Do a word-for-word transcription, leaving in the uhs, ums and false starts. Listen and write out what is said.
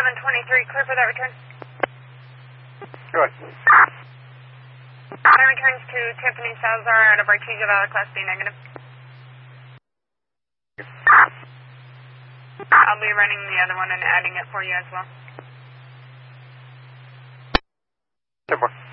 seven twenty-three, clear for that return. Good. That returns to Tiffany Salazar out of Artesia Valley, Class B negative. I'll be running the other one and adding it for you as well. Super.